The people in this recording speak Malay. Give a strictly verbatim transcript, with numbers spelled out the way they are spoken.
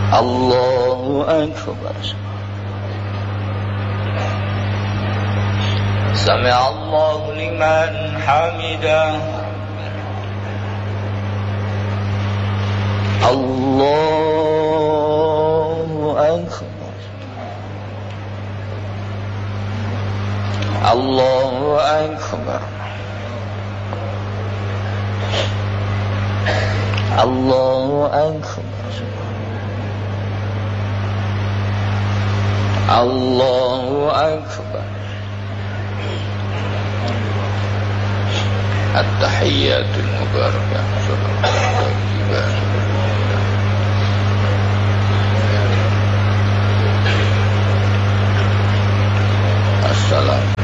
Allahu Akbar. Sami Allahu liman hamidah. Allahu Akbar. Allahu Akbar. Allahu Akbar. Allahu Akbar. At-tahiyyatul mubarakah. Assalam.